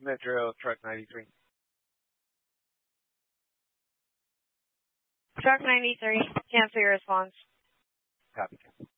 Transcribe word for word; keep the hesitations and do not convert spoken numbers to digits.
Metro Truck ninety-three. Truck ninety-three, cancel your response. Copy.